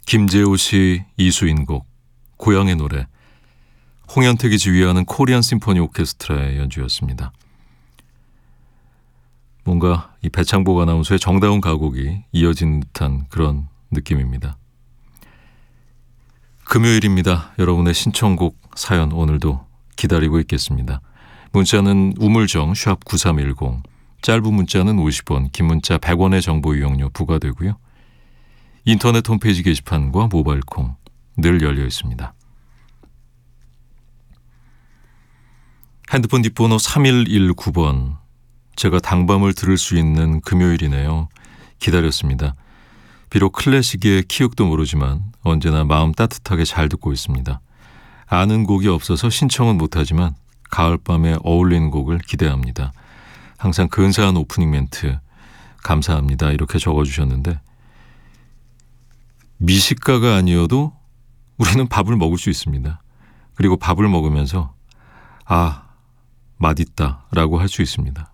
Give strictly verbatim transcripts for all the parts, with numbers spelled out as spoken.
김재호 씨 이수인 곡 고향의 노래, 홍현택이 지휘하는 코리안 심포니 오케스트라의 연주였습니다. 뭔가 이 배창복 아나운서의 정다운 가곡이 이어진 듯한 그런 느낌입니다. 금요일입니다. 여러분의 신청곡 사연 오늘도 기다리고 있겠습니다. 문자는 우물정 샵 구삼일공, 짧은 문자는 오십 원, 긴 문자 백 원의 정보 이용료 부과되고요. 인터넷 홈페이지 게시판과 모바일 콩 늘 열려 있습니다. 핸드폰 뒷번호 삼일일구 번, 제가 당밤을 들을 수 있는 금요일이네요. 기다렸습니다. 비록 클래식의 키읔도 모르지만 언제나 마음 따뜻하게 잘 듣고 있습니다. 아는 곡이 없어서 신청은 못하지만 가을밤에 어울리는 곡을 기대합니다. 항상 근사한 오프닝 멘트 감사합니다. 이렇게 적어주셨는데, 미식가가 아니어도 우리는 밥을 먹을 수 있습니다. 그리고 밥을 먹으면서 아, 맛있다 라고 할 수 있습니다.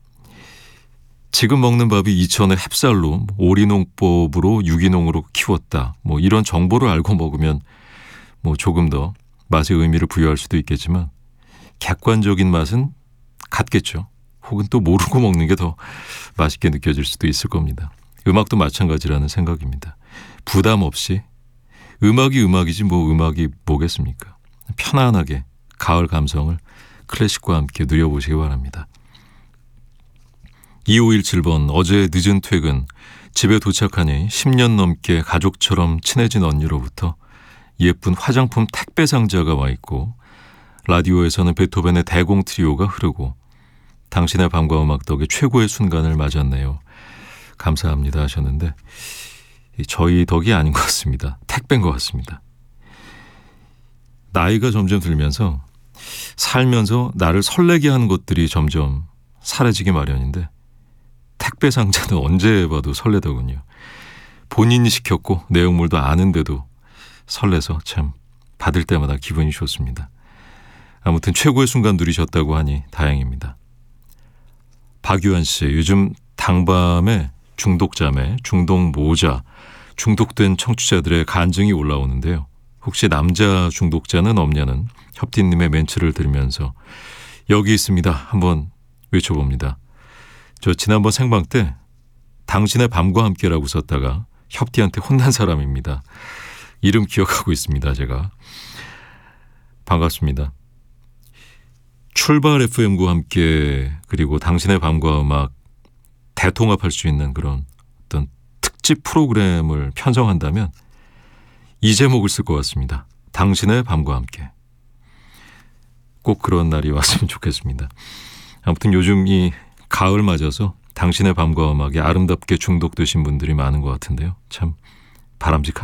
지금 먹는 밥이 이천의 햅쌀로 오리농법으로 유기농으로 키웠다, 뭐 이런 정보를 알고 먹으면 뭐 조금 더 맛의 의미를 부여할 수도 있겠지만 객관적인 맛은 같겠죠. 혹은 또 모르고 먹는 게 더 맛있게 느껴질 수도 있을 겁니다. 음악도 마찬가지라는 생각입니다. 부담 없이 음악이 음악이지 뭐 음악이 뭐겠습니까? 편안하게 가을 감성을 클래식과 함께 누려보시기 바랍니다. 이오일칠 번, 어제 늦은 퇴근, 집에 도착하니 십 년 넘게 가족처럼 친해진 언니로부터 예쁜 화장품 택배 상자가 와 있고, 라디오에서는 베토벤의 대공 트리오가 흐르고, 당신의 밤과 음악 덕에 최고의 순간을 맞았네요. 감사합니다 하셨는데, 저희 덕이 아닌 것 같습니다. 택배인 것 같습니다. 나이가 점점 들면서 살면서 나를 설레게 하는 것들이 점점 사라지기 마련인데, 택배 상자는 언제 봐도 설레더군요. 본인이 시켰고 내용물도 아는데도 설레서 참 받을 때마다 기분이 좋습니다. 아무튼 최고의 순간 누리셨다고 하니 다행입니다. 박유한 씨, 요즘 당밤에 중독자매, 중독모자, 중독된 청취자들의 간증이 올라오는데요. 혹시 남자 중독자는 없냐는 협디님의 멘트를 들으면서 여기 있습니다 한번 외쳐봅니다. 저 지난번 생방 때 당신의 밤과 함께라고 썼다가 협디한테 혼난 사람입니다. 이름 기억하고 있습니다. 제가. 반갑습니다. 출발 에프엠과 함께, 그리고 당신의 밤과 음악 대통합할 수 있는 그런 어떤 특집 프로그램을 편성한다면 이 제목을 쓸 것 같습니다. 당신의 밤과 함께. 꼭 그런 날이 왔으면 좋겠습니다. 아무튼 요즘 이 가을 맞아서 당신의 밤과 음악에 아름답게 중독되신 분들이 많은 것 같은데요. 참 바람직합니다.